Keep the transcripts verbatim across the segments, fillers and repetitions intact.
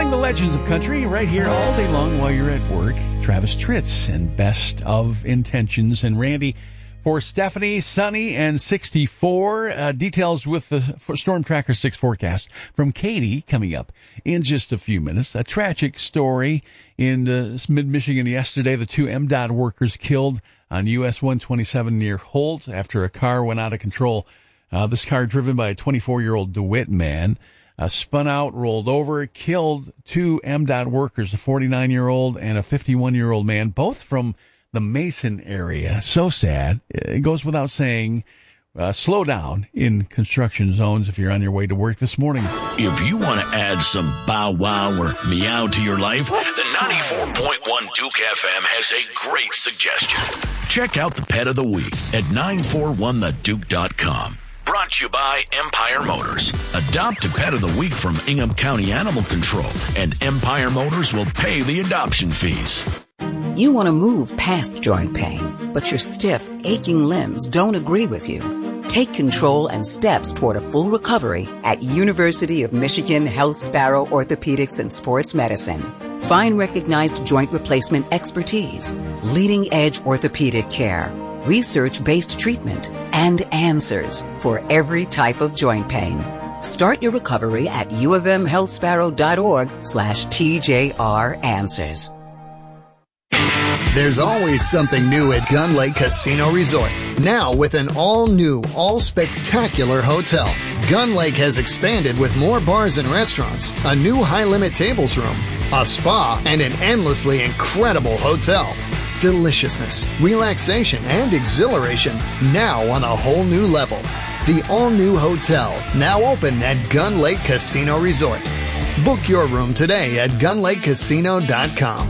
Telling the legends of country right here all day long while you're at work. Travis Tritz and Best of Intentions. And Randy for Stephanie, sunny and sixty-four. Uh, details with the Storm Tracker six forecast from Katie coming up in just a few minutes. A tragic story in uh, mid-Michigan yesterday. The two M DOT workers killed on U S one twenty-seven near Holt after a car went out of control. Uh, this car driven by a twenty-four-year-old DeWitt man. Uh, spun out, rolled over, killed two M DOT workers, a forty-nine-year-old and a fifty-one-year-old man, both from the Mason area. So sad. It goes without saying, uh, slow down in construction zones if you're on your way to work this morning. If you want to add some bow wow or meow to your life, the ninety-four point one Duke F M has a great suggestion. Check out the Pet of the Week at nine four one the duke dot com. Brought to you by Empire Motors. Adopt a Pet of the Week from Ingham County Animal Control, and Empire Motors will pay the adoption fees. You want to move past joint pain, but your stiff, aching limbs don't agree with you. Take control and steps toward a full recovery at University of Michigan Health Sparrow Orthopedics and Sports Medicine. Find recognized joint replacement expertise, leading-edge orthopedic care, research-based treatment, and answers for every type of joint pain. Start your recovery at uofmhealthsparrow.org slash TJR answers. There's always something new at Gun Lake Casino Resort. Now with an all-new, all-spectacular hotel. Gun Lake has expanded with more bars and restaurants, a new high-limit tables room, a spa, and an endlessly incredible hotel. Deliciousness, relaxation, and exhilaration now on a whole new level. The all-new hotel, now open at Gun Lake Casino Resort. Book your room today at gun lake casino dot com.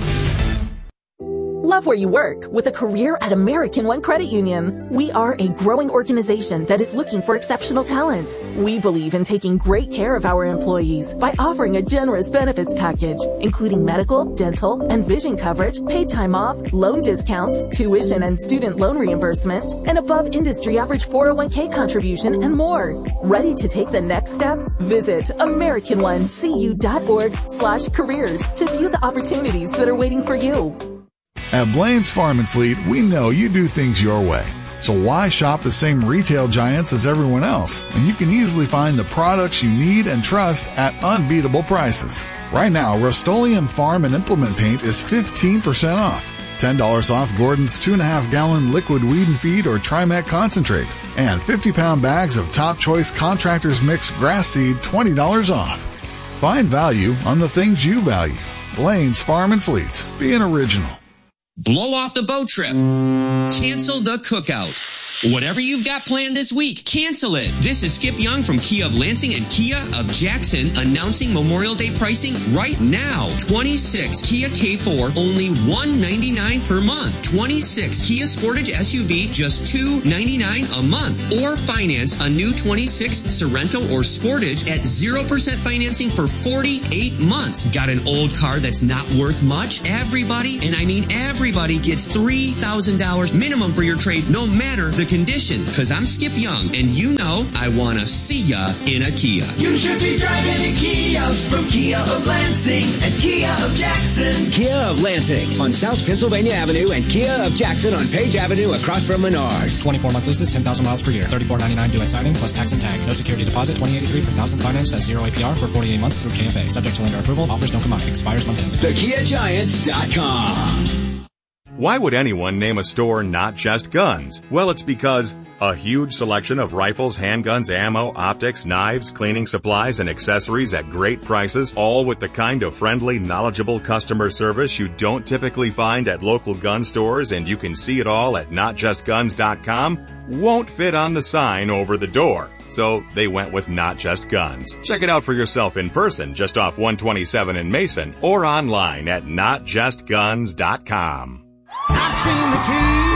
Love where you work with a career at American One Credit Union. We are a growing organization that is looking for exceptional talent. We believe in taking great care of our employees by offering a generous benefits package, including medical, dental, and vision coverage, paid time off, loan discounts, tuition and student loan reimbursement, and above industry average four oh one k contribution and more. Ready to take the next step? Visit american one c u dot org slash careers to view the opportunities that are waiting for you. At Blaine's Farm and Fleet, we know you do things your way. So why shop the same retail giants as everyone else? And you can easily find the products you need and trust at unbeatable prices. Right now, Rust-Oleum Farm and Implement Paint is fifteen percent off. ten dollars off Gordon's two and a half gallon liquid weed and feed or Trimet concentrate. And fifty pound bags of Top Choice Contractors Mix grass seed, twenty dollars off. Find value on the things you value. Blaine's Farm and Fleet. Be an original. Blow off the boat trip. Cancel the cookout. Whatever you've got planned this week, cancel it. This is Skip Young from Kia of Lansing and Kia of Jackson announcing Memorial Day pricing right now. twenty-six Kia K four, only one ninety-nine per month. twenty-six Kia Sportage S U V, just two ninety-nine a month. Or finance a new twenty-six Sorento or Sportage at zero percent financing for forty-eight months. Got an old car that's not worth much? Everybody, and I mean everybody, gets three thousand dollars minimum for your trade, no matter the condition. Cause I'm Skip Young, and you know I want to see ya in a Kia. You should be driving a Kia from Kia of Lansing and Kia of Jackson. Kia of Lansing on South Pennsylvania Avenue and Kia of Jackson on Page Avenue across from Menards. twenty-four month leases, ten thousand miles per year. thirty-four ninety-nine due at signing plus tax and tag. No security deposit. twenty eighty-three per thousand finance at zero A P R for forty-eight months through K F A. Subject to lender approval. Offers don't combine. Expires month end. the kia giants dot com. Why would anyone name a store Not Just Guns? Well, it's because a huge selection of rifles, handguns, ammo, optics, knives, cleaning supplies, and accessories at great prices, all with the kind of friendly, knowledgeable customer service you don't typically find at local gun stores, and you can see it all at not just guns dot com, won't fit on the sign over the door. So they went with Not Just Guns. Check it out for yourself in person just off one twenty-seven in Mason or online at not just guns dot com. I've seen the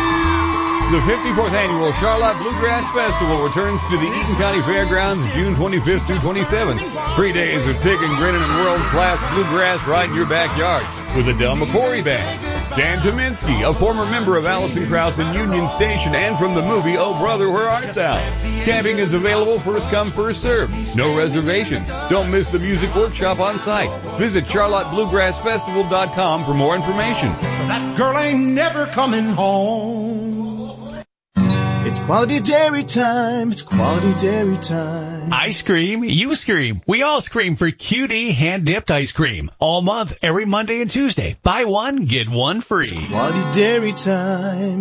team. The fifty-fourth Annual Charlotte Bluegrass Festival returns to the Eaton County Fairgrounds June twenty-fifth through twenty-seventh. Three days of picking, grinning, and world-class bluegrass right in your backyard with the Del McCoury Band. Dan Tominski, a former member of Allison Krauss and Union Station and from the movie Oh Brother, Where Art Thou? Camping is available first come, first served. No reservations. Don't miss the music workshop on site. Visit charlotte bluegrass festival dot com for more information. That girl ain't never coming home. It's quality dairy time. It's quality dairy time. I scream, you scream. We all scream for Q D hand-dipped ice cream. All month, every Monday and Tuesday. Buy one, get one free. It's quality dairy time.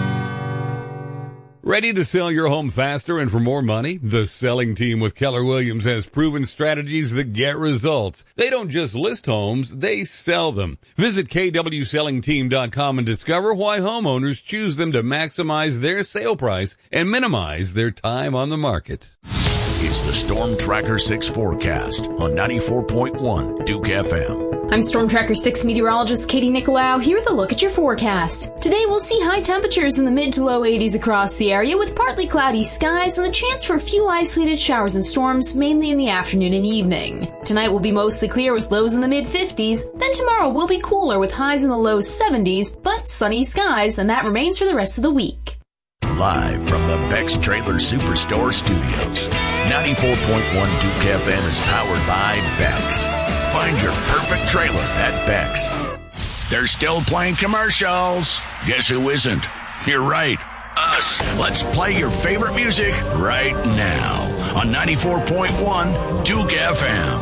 Ready to sell your home faster and for more money? The selling team with Keller Williams has proven strategies that get results. They don't just list homes, they sell them. Visit K W selling team dot com and discover why homeowners choose them to maximize their sale price and minimize their time on the market. It's the Storm Tracker six forecast on ninety-four point one Duke F M. I'm Storm Tracker six meteorologist Katie Nicolau here with a look at your forecast. Today we'll see high temperatures in the mid to low eighties across the area with partly cloudy skies and the chance for a few isolated showers and storms mainly in the afternoon and evening. Tonight will be mostly clear with lows in the mid fifties. Then tomorrow will be cooler with highs in the low seventies but sunny skies, and that remains for the rest of the week. Live from the Beck's Trailer Superstore Studios, ninety-four point one Duke F M is powered by Beck's. Find your perfect trailer at Beck's. They're still playing commercials. Guess who isn't? You're right. Us. Let's play your favorite music right now on ninety-four point one Duke F M.